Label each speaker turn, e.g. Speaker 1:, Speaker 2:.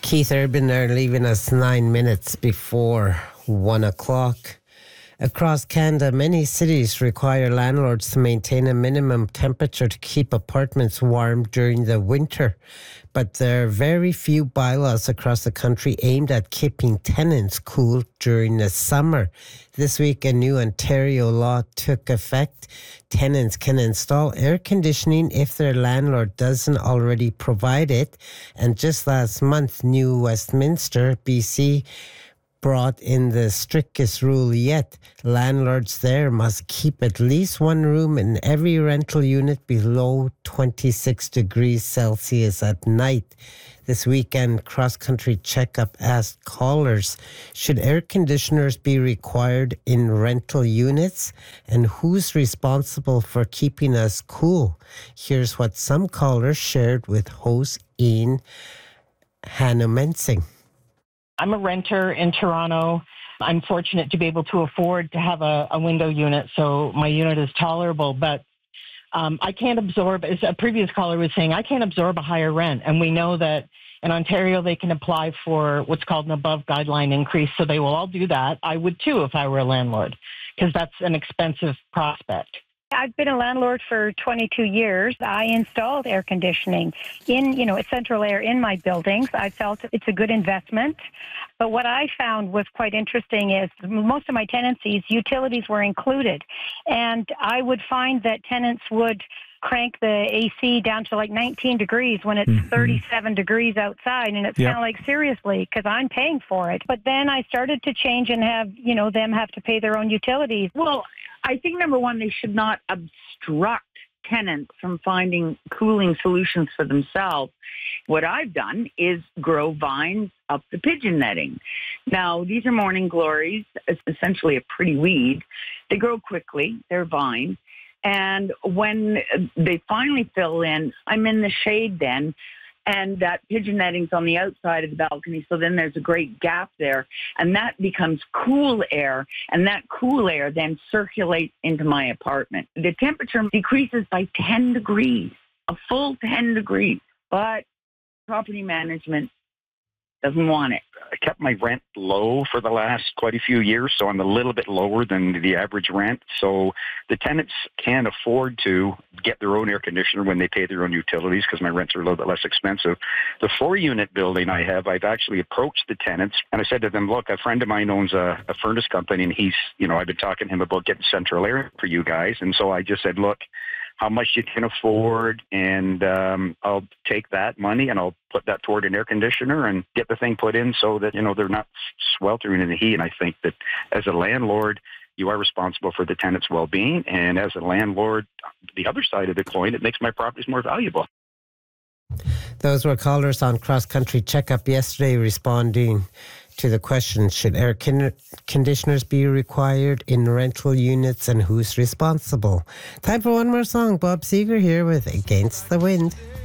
Speaker 1: Keith Urban there, leaving us 9 minutes before 1 o'clock. Across Canada, many cities require landlords to maintain a minimum temperature to keep apartments warm during the winter. But there are very few bylaws across the country aimed at keeping tenants cool during the summer. This week, a new Ontario law took effect. Tenants can install air conditioning if their landlord doesn't already provide it. And just last month, New Westminster, BC, brought in the strictest rule yet. Landlords there must keep at least one room in every rental unit below 26 degrees Celsius at night. This weekend, Cross Country Checkup asked callers, should air conditioners be required in rental units? And who's responsible for keeping us cool? Here's what some callers shared with host Ian Hanumensing.
Speaker 2: I'm a renter in Toronto. I'm fortunate to be able to afford to have a window unit, so my unit is tolerable, but I can't absorb, as a previous caller was saying, I can't absorb a higher rent. And we know that in Ontario, they can apply for what's called an above guideline increase, so they will all do that. I would too if I were a landlord, because that's an expensive prospect.
Speaker 3: I've been a landlord for 22 years. I installed air conditioning in, central air in my buildings. I felt it's a good investment. But what I found was quite interesting is most of my tenancies, utilities were included. And I would find that tenants would crank the AC down to like 19 degrees when it's 37 degrees outside. And it's kind of like, seriously, because I'm paying for it. But then I started to change and have, them have to pay their own utilities.
Speaker 4: Well, I think, number one, they should not obstruct tenants from finding cooling solutions for themselves. What I've done is grow vines up the pigeon netting. Now, these are morning glories. It's essentially a pretty weed. They grow quickly. They're vines. And when they finally fill in, I'm in the shade then, and that pigeon netting's on the outside of the balcony, so then there's a great gap there, and that becomes cool air, and that cool air then circulates into my apartment. The temperature decreases by 10 degrees, a full 10 degrees, but property management doesn't want it.
Speaker 5: I kept my rent low for the last quite a few years, so I'm a little bit lower than the average rent. So the tenants can afford to get their own air conditioner when they pay their own utilities because my rents are a little bit less expensive. The 4-unit building I have, I've actually approached the tenants and I said to them, look, a friend of mine owns a furnace company and he's, I've been talking to him about getting central air for you guys. And so I just said, look, how much you can afford, and I'll take that money and I'll put that toward an air conditioner and get the thing put in so that, they're not sweltering in the heat. And I think that as a landlord, you are responsible for the tenant's well-being. And as a landlord, the other side of the coin, it makes my properties more valuable.
Speaker 1: Those were callers on Cross Country Checkup yesterday responding to the question, should air conditioners be required in rental units and who's responsible? Time for one more song. Bob Seger here with Against the Wind.